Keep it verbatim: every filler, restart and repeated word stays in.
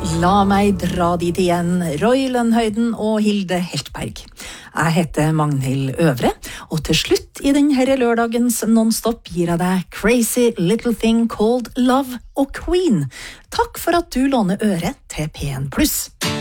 La meg dra dit igjen, Roy Lønnhøyden og Hilde Heltberg. Jeg heter Magnhild Øvre, og til slutt i denne lørdagens non-stop gir jeg deg Crazy Little Thing Called Love og Queen. Takk for at du låner øret til P en pluss.